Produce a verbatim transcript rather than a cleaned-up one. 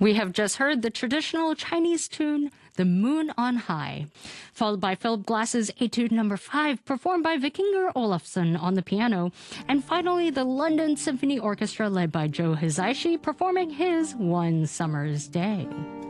We have just heard the traditional Chinese tune, The Moon on High, followed by Philip Glass's Etude Number five, performed by Vikingur Olafsson on the piano, and finally the London Symphony Orchestra led by Joe Hisaishi performing his One Summer's Day.